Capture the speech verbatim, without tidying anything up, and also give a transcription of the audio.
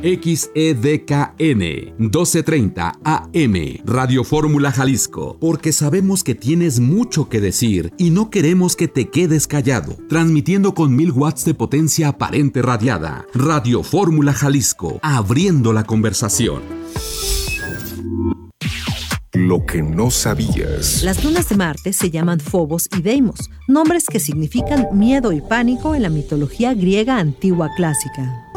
X E D K N doce treinta A M, Radio Fórmula Jalisco, porque sabemos que tienes mucho que decir y no queremos que te quedes callado. Transmitiendo con mil watts de potencia aparente radiada. Radio Fórmula Jalisco, abriendo la conversación. Lo que no sabías. Las lunas de Marte se llaman Phobos y Deimos, nombres que significan miedo y pánico en la mitología griega antigua clásica.